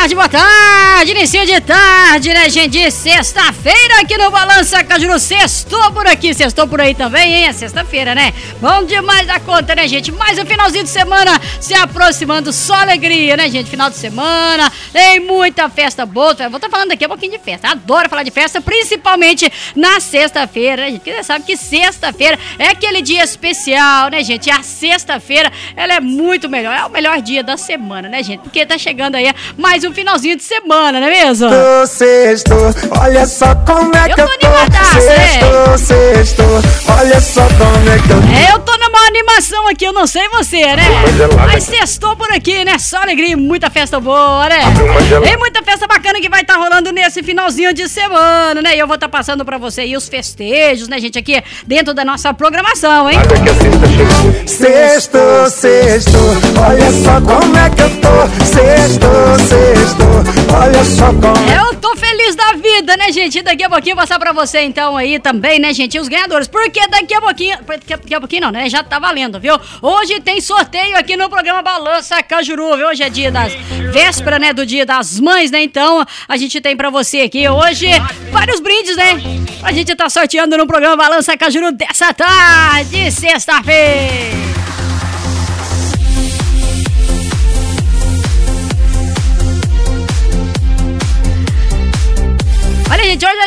boa tarde, início de tarde, né, gente? De sexta-feira aqui no Balança Cajuru, sextou por aqui, sextou por aí também, hein? É sexta-feira, né? Bom demais da conta, né, gente? Mais um finalzinho de semana se aproximando, só alegria, né, gente? Final de semana, tem muita festa boa, eu vou estar falando daqui a pouquinho de festa, adoro falar de festa, principalmente na sexta-feira, né, gente? Porque você sabe que sexta-feira é aquele dia especial, né, gente? E a sexta-feira, ela é muito melhor, é o melhor dia da semana, né, gente? Porque tá chegando aí mais um finalzinho de semana, não é mesmo? Sexto, olha só como é que eu tô. Sexto, olha só como é que eu tô. Eu tô numa animação aqui, eu não sei você, né? Mas sextou por aqui, né? Só alegria e muita festa boa, né? Tem muita festa bacana que vai estar rolando nesse finalzinho de semana, né? E eu vou estar passando pra você aí os festejos, né, gente? Aqui dentro da nossa programação, hein? Sexto, olha só como é que eu tô. Sexto, olha só como é. Eu tô feliz da vida, né, gente? Daqui a pouquinho eu vou passar pra você, então, aí também, né, gente? Os ganhadores. Porque daqui a pouquinho não, né? Já tá valendo, viu? Hoje tem sorteio aqui no programa Balança Cajuru, viu? Hoje é dia das véspera, né? Do dia das mães, né? Então, a gente tem pra você aqui hoje vários brindes, né? A gente tá sorteando no programa Balança Cajuru dessa tarde, sexta-feira. Olha, gente, hoje a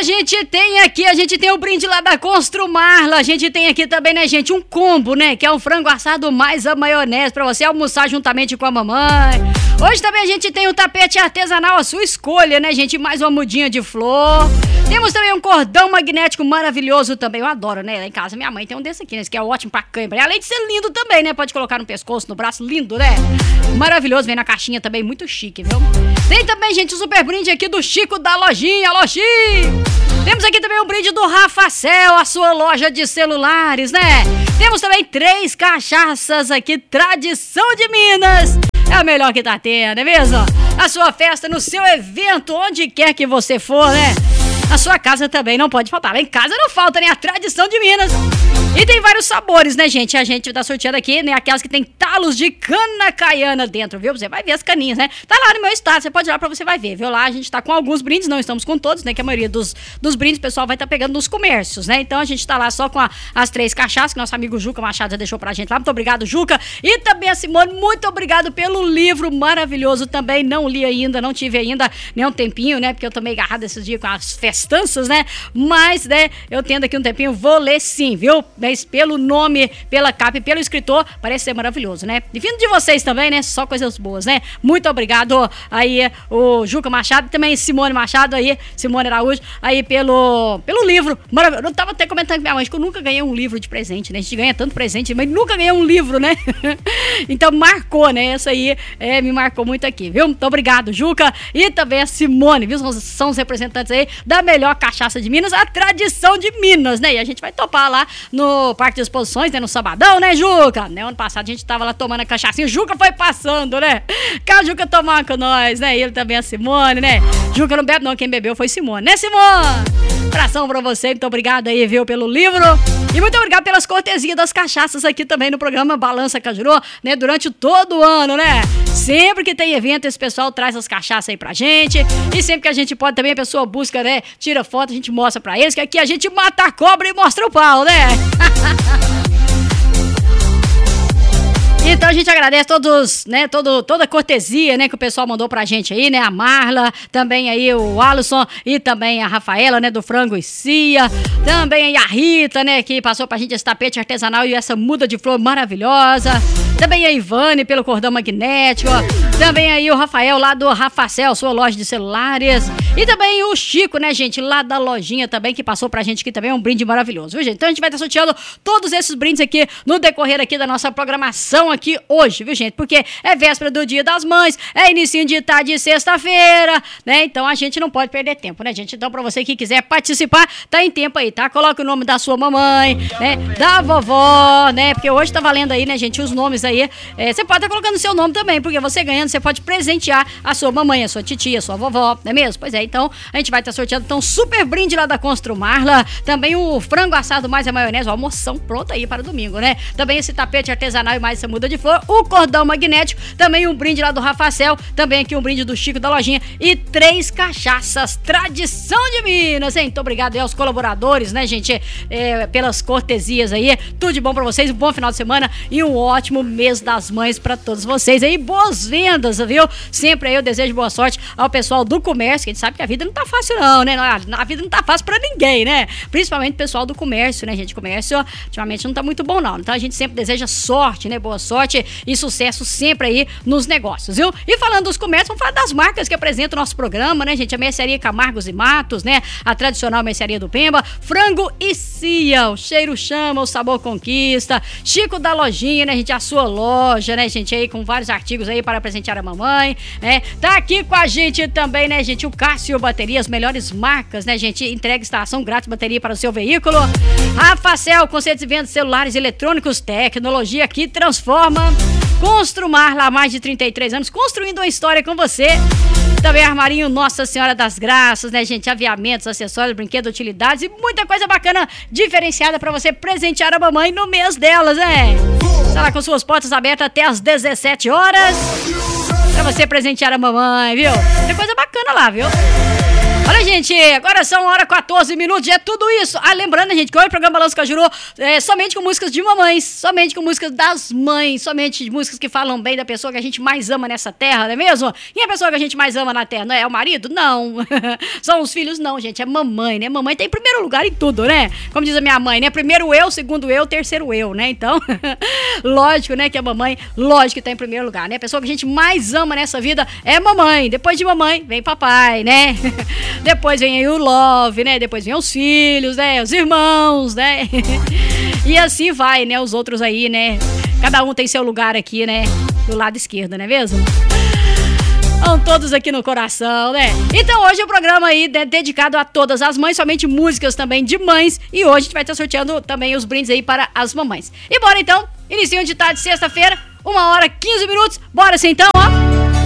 gente tem o brinde lá da Construmarla, a gente tem aqui também, né, gente, um combo, né, que é um frango assado mais a maionese pra você almoçar juntamente com a mamãe. Hoje também a gente tem um tapete artesanal à sua escolha, né, gente, mais uma mudinha de flor. Temos também um cordão magnético maravilhoso também, eu adoro, né, lá em casa minha mãe tem um desse aqui, né, esse que é ótimo pra cãibra, além de ser lindo também, né, pode colocar no pescoço, no braço, lindo, né, maravilhoso, vem na caixinha também, muito chique, viu? Tem também, gente, o super brinde aqui do Chico da lojinha, alô, Chico! Temos aqui também um brinde do Rafacel, a sua loja de celulares, né? Temos também 3 cachaças aqui, tradição de Minas. É a melhor que tá tendo, é mesmo? A sua festa, no seu evento, onde quer que você for, né? A sua casa também não pode faltar. Lá em casa não falta, né? A tradição de Minas. E tem vários sabores, né, gente? A gente tá sorteando aqui, né? Aquelas que tem talos de cana caiana dentro, viu? Você vai ver as caninhas, né? Tá lá no meu estado, você pode ir lá pra você vai ver, viu? Lá a gente tá com alguns brindes, não estamos com todos, né? Que a maioria dos brindes o pessoal vai estar pegando nos comércios, né? Então a gente tá lá só com as 3 cachaças que nosso amigo Juca Machado já deixou pra gente lá. Muito obrigado, Juca. E também a Simone, muito obrigado pelo livro maravilhoso também. Não li ainda, não tive ainda nem um tempinho, né? Porque eu tô meio agarrado esses dias com as festanças, né? Mas, né, eu tendo aqui um tempinho, vou ler sim, viu? Mas pelo nome, pela capa e pelo escritor, parece ser maravilhoso, né? E vindo de vocês também, né? Só coisas boas, né? Muito obrigado aí, o Juca Machado, também Simone Machado aí, Simone Araújo, aí pelo livro maravilhoso. Eu tava até comentando com minha mãe que eu nunca ganhei um livro de presente, né? A gente ganha tanto presente, mas nunca ganhei um livro, né? Então marcou, né? Essa aí me marcou muito aqui, viu? Muito obrigado, Juca. E também a Simone, viu? São os representantes aí da melhor cachaça de Minas, a tradição de Minas, né? E a gente vai topar lá no Parque de Exposições, né? No sabadão, né, Juca? Né? Ano passado a gente tava lá tomando a cachaçinha, o Juca foi passando, né? Que a Juca tomar com nós, né? E ele também, a Simone, né? Juca não bebe não, quem bebeu foi Simone, né, Simone? Abração pra você, muito obrigado aí, viu, pelo livro. E muito obrigado pelas cortesias das cachaças aqui também no programa Balança Cajuru, né? Durante todo o ano, né? Sempre que tem evento, esse pessoal traz as cachaças aí pra gente. E sempre que a gente pode também, a pessoa busca, né? Tira foto, a gente mostra pra eles, que aqui a gente mata a cobra e mostra o pau, né? Então a gente agradece todos, né, toda a cortesia, né, que o pessoal mandou pra gente aí, né, a Marla, também aí o Alisson e também a Rafaela, né, do Frango e Cia, também aí a Rita, né, que passou pra gente esse tapete artesanal e essa muda de flor maravilhosa, também a Ivane pelo cordão magnético, também aí o Rafael lá do Rafacel, sua loja de celulares, e também o Chico, né, gente, lá da lojinha também, que passou pra gente aqui também um brinde maravilhoso, viu, gente? Então a gente vai estar sorteando todos esses brindes aqui no decorrer aqui da nossa programação aqui hoje, viu, gente? Porque é véspera do Dia das Mães, é início de tarde de sexta-feira, né? Então a gente não pode perder tempo, né, gente? Então pra você que quiser participar, tá em tempo aí, tá? Coloca o nome da sua mamãe, né? Da vovó, né? Porque hoje tá valendo aí, né, gente, os nomes aí, você pode estar colocando o seu nome também, porque você ganhando, você pode presentear a sua mamãe, a sua titia, a sua vovó, não é mesmo? Pois é, então a gente vai estar sorteando então super brinde lá da Construmarla, também o frango assado mais a maionese, a almoção pronta aí para domingo, né? Também esse tapete artesanal e mais essa muda de flor, o cordão magnético, também um brinde lá do Rafacel, também aqui um brinde do Chico da Lojinha e 3 cachaças tradição de Minas, hein? Muito obrigado aí aos colaboradores, né, gente? Pelas cortesias aí, tudo de bom pra vocês, um bom final de semana e um ótimo mês das mães pra todos vocês aí, boas vendas, viu? Sempre aí eu desejo boa sorte ao pessoal do comércio, que a gente sabe que a vida não tá fácil não, né? A vida não tá fácil pra ninguém, né? Principalmente o pessoal do comércio, né, gente? Comércio ultimamente não tá muito bom não, então a gente sempre deseja sorte, né? Boa sorte e sucesso sempre aí nos negócios, viu? E falando dos comércios, vamos falar das marcas que apresentam o nosso programa, né, gente? A Mercearia Camargos e Matos, né? A tradicional Mercearia do Pemba, Frango e Cia, o cheiro chama, o sabor conquista, Chico da Lojinha, né, gente? A sua loja, né, gente? Aí com vários artigos aí para presentear a mamãe, né? Tá aqui com a gente também, né, gente? O Cássio Baterias, melhores marcas, né, gente? Entrega instalação grátis, bateria para o seu veículo. Rafacel, conceito de venda de celulares eletrônicos, tecnologia que transforma. Construmarla há mais de 33 anos, construindo uma história com você. Também Armarinho Nossa Senhora das Graças, né, gente? Aviamentos, acessórios, brinquedos, utilidades e muita coisa bacana, diferenciada pra você presentear a mamãe no mês delas, né? Está lá com suas portas abertas até às 17 horas. Pra você presentear a mamãe, viu? Tem coisa bacana lá, viu? Olha, gente, agora são 1h14, é tudo isso. Lembrando, gente, que hoje o programa Balanço Cajuru é somente com músicas de mamães, somente com músicas das mães, somente de músicas que falam bem da pessoa que a gente mais ama nessa terra, não é mesmo? E a pessoa que a gente mais ama na terra, não é o marido? Não. São os filhos? Não, gente, é mamãe, né? Mamãe tá em primeiro lugar em tudo, né? Como diz a minha mãe, né? Primeiro eu, segundo eu, terceiro eu, né? Então, lógico, né, que a mamãe, lógico que tá em primeiro lugar, né? A pessoa que a gente mais ama nessa vida é mamãe. Depois de mamãe, vem papai, né? Depois vem aí o love, né? Depois vem os filhos, né? Os irmãos, né? E assim vai, né? Os outros aí, né? Cada um tem seu lugar aqui, né? Do lado esquerdo, não é mesmo? Estão todos aqui no coração, né? Então hoje o programa aí é dedicado a todas as mães, somente músicas também de mães. E hoje a gente vai estar sorteando também os brindes aí para as mamães. E bora então, inicinho de tarde, sexta-feira, 1h15. Bora assim então, ó.